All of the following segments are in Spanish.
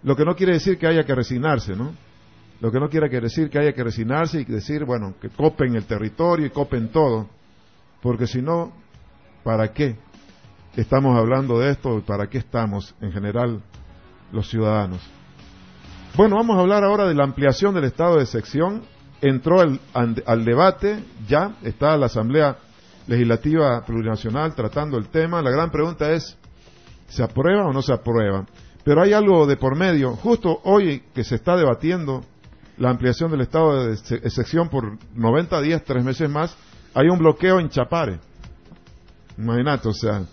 Lo que no quiere decir que haya que resignarse, ¿no? Lo que no quiere decir que haya que resignarse y decir, bueno, que copen el territorio y copen todo, porque si no, ¿para qué estamos hablando de esto? ¿Para qué estamos, en general, los ciudadanos? Bueno, vamos a hablar ahora de la ampliación del estado de excepción. Entró al debate, ya está la Asamblea Legislativa Plurinacional tratando el tema. La gran pregunta es, ¿se aprueba o no se aprueba? Pero hay algo de por medio. Justo hoy que se está debatiendo la ampliación del estado de excepción por 90 días, 3 meses más, hay un bloqueo en Chapare. Imagínate, o sea,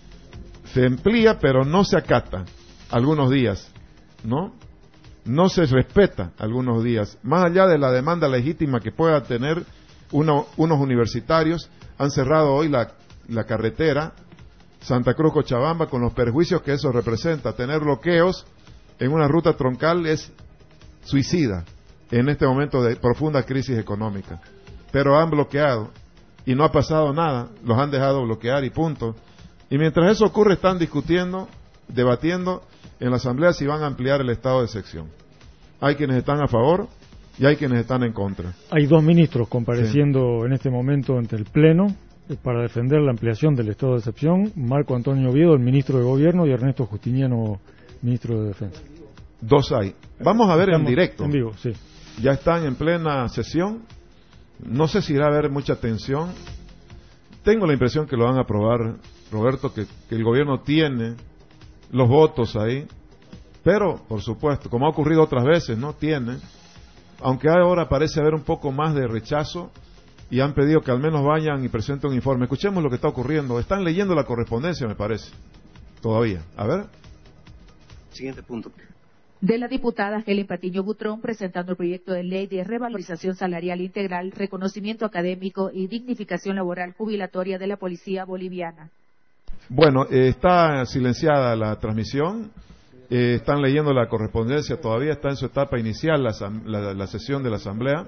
se amplía pero no se acata algunos días, ¿no? No se respeta algunos días. Más allá de la demanda legítima que pueda tener unos universitarios, han cerrado hoy la carretera Santa Cruz-Cochabamba con los perjuicios que eso representa. Tener bloqueos en una ruta troncal es suicida en este momento de profunda crisis económica. Pero han bloqueado y no ha pasado nada, los han dejado bloquear y punto. Y mientras eso ocurre están discutiendo, debatiendo en la Asamblea si van a ampliar el estado de excepción. Hay quienes están a favor y hay quienes están en contra. Hay 2 ministros compareciendo en este momento ante el Pleno para defender la ampliación del estado de excepción: Marco Antonio Oviedo, el ministro de Gobierno, y Ernesto Justiniano, ministro de Defensa. 2 hay. Vamos a ver en directo. En vivo, sí. Ya están en plena sesión. No sé si irá a haber mucha tensión. Tengo la impresión que lo van a aprobar, Roberto, que el gobierno tiene los votos ahí, pero, por supuesto, como ha ocurrido otras veces, no tiene, aunque ahora parece haber un poco más de rechazo y han pedido que al menos vayan y presenten un informe. Escuchemos lo que está ocurriendo. Están leyendo la correspondencia, me parece, todavía. A ver. Siguiente punto. De la diputada Helen Patiño Butrón, presentando el proyecto de ley de revalorización salarial integral, reconocimiento académico y dignificación laboral jubilatoria de la policía boliviana. Bueno, está silenciada la transmisión, están leyendo la correspondencia todavía, está en su etapa inicial la sesión de la Asamblea,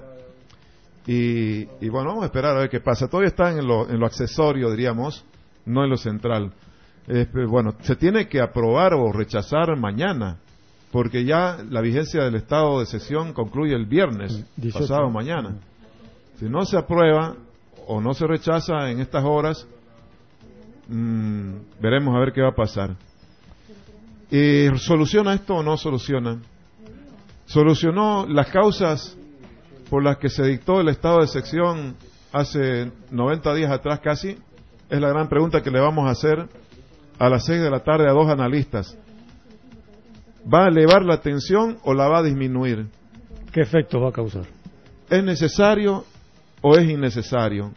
y bueno, vamos a esperar a ver qué pasa. Todavía está en lo accesorio, diríamos, no en lo central. Bueno, se tiene que aprobar o rechazar mañana, porque ya la vigencia del estado de excepción concluye el viernes, pasado mañana. Si no se aprueba o no se rechaza en estas horas, veremos a ver qué va a pasar. ¿Soluciona esto o no soluciona? ¿Solucionó las causas por las que se dictó el estado de excepción hace 90 días atrás casi? Es la gran pregunta que le vamos a hacer a las 6 de la tarde a 2 analistas. ¿Va a elevar la tensión o la va a disminuir? ¿Qué efecto va a causar? ¿Es necesario o es innecesario?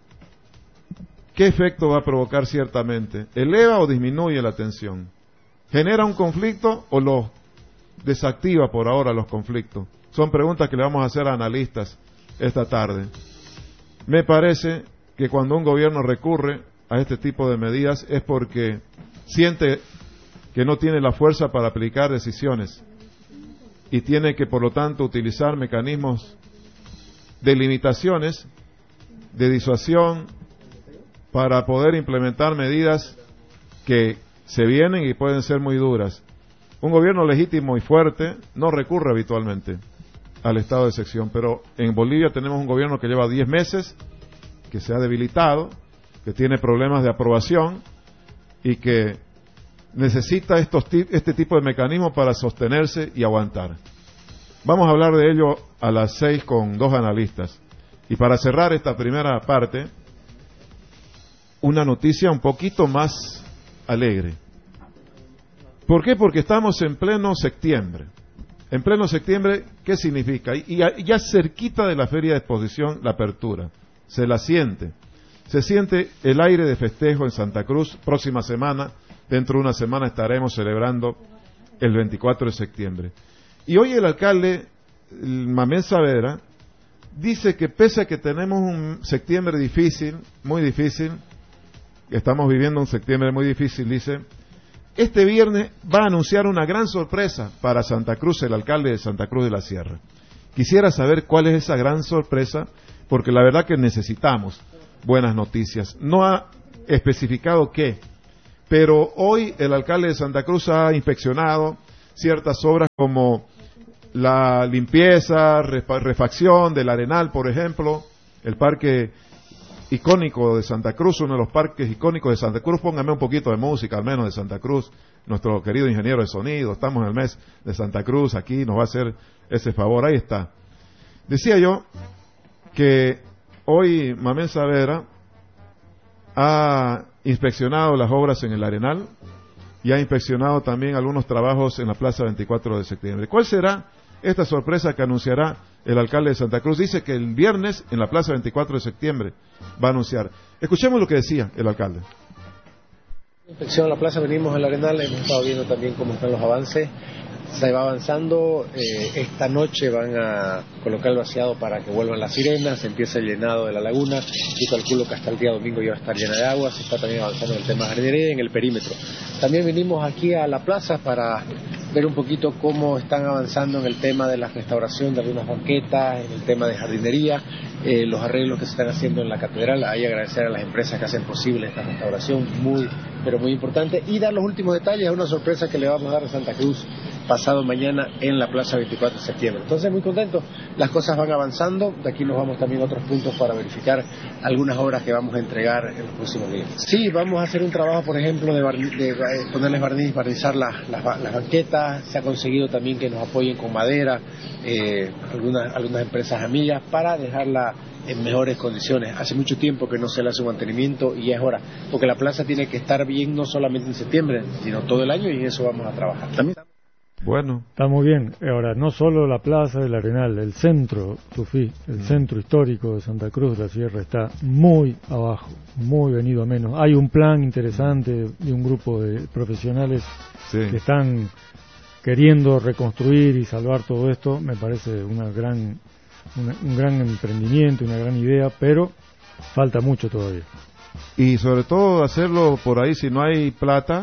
¿Qué efecto va a provocar ciertamente? ¿Eleva o disminuye la tensión? ¿Genera un conflicto o lo desactiva por ahora los conflictos? Son preguntas que le vamos a hacer a analistas esta tarde. Me parece que cuando un gobierno recurre a este tipo de medidas es porque siente que no tiene la fuerza para aplicar decisiones y tiene que, por lo tanto, utilizar mecanismos de limitaciones, de disuasión, para poder implementar medidas que se vienen y pueden ser muy duras. Un gobierno legítimo y fuerte no recurre habitualmente al estado de excepción, pero en Bolivia tenemos un gobierno que lleva 10 meses, que se ha debilitado, que tiene problemas de aprobación y que necesita este tipo de mecanismos para sostenerse y aguantar. Vamos a hablar de ello a las 6 con 2 analistas. Y para cerrar esta primera parte, una noticia un poquito más alegre. ¿Por qué? Porque estamos en pleno septiembre. En pleno septiembre, ¿qué significa? Y ya cerquita de la feria de exposición, la apertura. Se la siente. Se siente el aire de festejo en Santa Cruz. Próxima semana, dentro de una semana, estaremos celebrando el 24 de septiembre. Y hoy el alcalde, Mamén Saavedra, dice que pese a que tenemos un septiembre difícil, muy difícil, estamos viviendo un septiembre muy difícil, dice, este viernes va a anunciar una gran sorpresa para Santa Cruz, el alcalde de Santa Cruz de la Sierra. Quisiera saber cuál es esa gran sorpresa, porque la verdad que necesitamos buenas noticias. No ha especificado qué, pero hoy el alcalde de Santa Cruz ha inspeccionado, ciertas obras como la limpieza, refacción del Arenal, por ejemplo, el parque icónico de Santa Cruz, uno de los parques icónicos de Santa Cruz. Póngame un poquito de música, al menos de Santa Cruz, nuestro querido ingeniero de sonido. Estamos en el mes de Santa Cruz, aquí nos va a hacer ese favor. Ahí está. Decía yo que hoy Mamén Saavedra ha inspeccionado las obras en el Arenal y ha inspeccionado también algunos trabajos en la Plaza 24 de septiembre. ¿Cuál será esta sorpresa que anunciará el alcalde de Santa Cruz? Dice que el viernes en la Plaza 24 de septiembre va a anunciar. Escuchemos lo que decía el alcalde. Inspección a la plaza, venimos al Arenal, hemos estado viendo también cómo están los avances. Se va avanzando, esta noche van a colocar el vaciado para que vuelvan las sirenas, se empieza el llenado de la laguna, yo calculo que hasta el día domingo ya va a estar llena de agua, se está también avanzando en el tema de jardinería y en el perímetro. También vinimos aquí a la plaza para ver un poquito cómo están avanzando en el tema de la restauración de algunas banquetas, en el tema de jardinería, los arreglos que se están haciendo en la catedral. Ahí agradecer a las empresas que hacen posible esta restauración, pero muy importante, y dar los últimos detalles a una sorpresa que le vamos a dar a Santa Cruz pasado mañana en la Plaza 24 de septiembre. Entonces, muy contentos, las cosas van avanzando, de aquí nos vamos también a otros puntos para verificar algunas obras que vamos a entregar en los próximos días. Sí, vamos a hacer un trabajo, por ejemplo, de ponerles barniz, barnizar las banquetas, se ha conseguido también que nos apoyen con madera, algunas empresas amigas, para dejarla en mejores condiciones. Hace mucho tiempo que no se le hace un mantenimiento y ya es hora, porque la plaza tiene que estar bien no solamente en septiembre, sino todo el año, y en eso vamos a trabajar. También bueno, está muy bien. Ahora, no solo la plaza del Arenal, el centro, Sufí, el centro histórico de Santa Cruz de la Sierra está muy abajo, muy venido a menos. Hay un plan interesante de un grupo de profesionales que están queriendo reconstruir y salvar todo esto. Me parece un gran emprendimiento, una gran idea, pero falta mucho todavía. Y sobre todo hacerlo por ahí si no hay plata,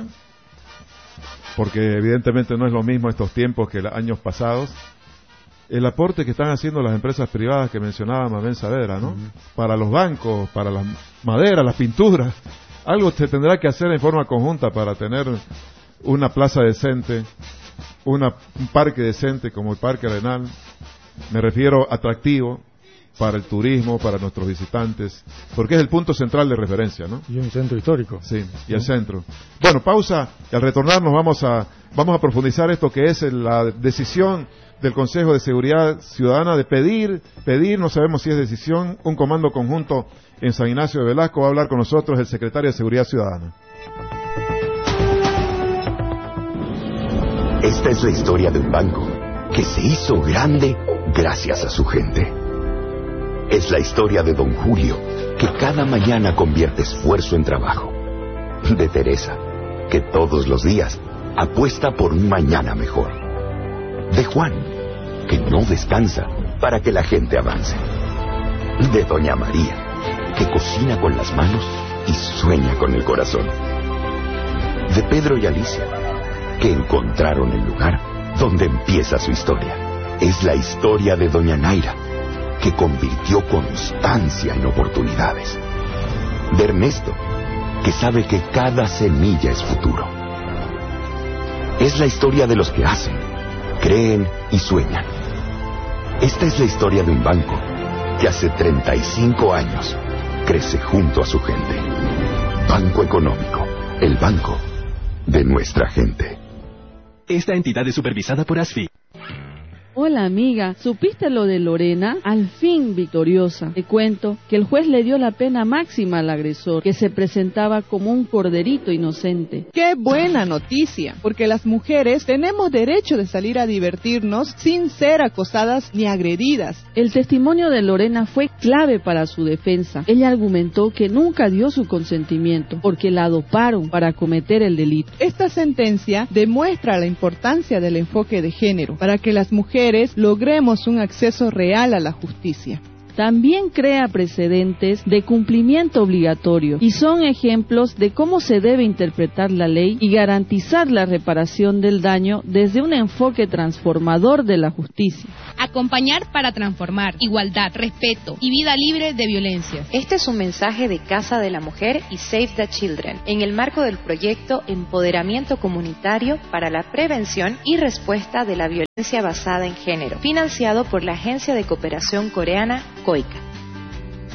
porque evidentemente no es lo mismo estos tiempos que años pasados. El aporte que están haciendo las empresas privadas que mencionaba Mamén Saavedra, ¿no? Para los bancos, para las maderas, las pinturas, algo se tendrá que hacer en forma conjunta para tener una plaza decente, un parque decente como el Parque Arenal. Me refiero atractivo para el turismo, para nuestros visitantes, porque es el punto central de referencia, ¿no? Y un centro histórico. Sí, y el centro. Bueno, pausa, y al retornarnos vamos a profundizar esto que es la decisión del Consejo de Seguridad Ciudadana de pedir, no sabemos si es decisión, un comando conjunto en San Ignacio de Velasco. Va a hablar con nosotros el secretario de Seguridad Ciudadana. Esta es la historia de un banco que se hizo grande gracias a su gente. Es la historia de don Julio, que cada mañana convierte esfuerzo en trabajo. De Teresa, que todos los días apuesta por un mañana mejor. De Juan, que no descansa para que la gente avance. De doña María, que cocina con las manos y sueña con el corazón. De Pedro y Alicia, que encontraron el lugar donde empieza su historia. Es la historia de doña Naira, que convirtió constancia en oportunidades. De Ernesto, que sabe que cada semilla es futuro. Es la historia de los que hacen, creen y sueñan. Esta es la historia de un banco que hace 35 años crece junto a su gente. Banco Económico, el banco de nuestra gente. Esta entidad es supervisada por ASFI. Hola amiga, ¿supiste lo de Lorena? Al fin victoriosa. Te cuento que el juez le dio la pena máxima al agresor, que se presentaba como un corderito inocente. ¡Qué buena noticia! Porque las mujeres tenemos derecho de salir a divertirnos sin ser acosadas ni agredidas. El testimonio de Lorena fue clave para su defensa. Ella argumentó que nunca dio su consentimiento, porque la doparon para cometer el delito. Esta sentencia demuestra la importancia del enfoque de género, para que las mujeres logremos un acceso real a la justicia. también crea precedentes de cumplimiento obligatorio y son ejemplos de cómo se debe interpretar la ley y garantizar la reparación del daño desde un enfoque transformador de la justicia. Acompañar para transformar, igualdad, respeto y vida libre de violencia. Este es un mensaje de Casa de la Mujer y Save the Children, en el marco del proyecto Empoderamiento Comunitario para la Prevención y Respuesta de la Violencia Basada en Género, financiado por la Agencia de Cooperación Coreana, COICA.